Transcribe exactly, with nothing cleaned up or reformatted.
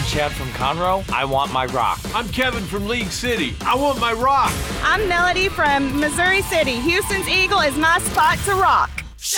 Chad from Conroe. I want my rock. I'm Kevin from League City. I want my rock. I'm Melody from Missouri City. Houston's Eagle is my spot to rock.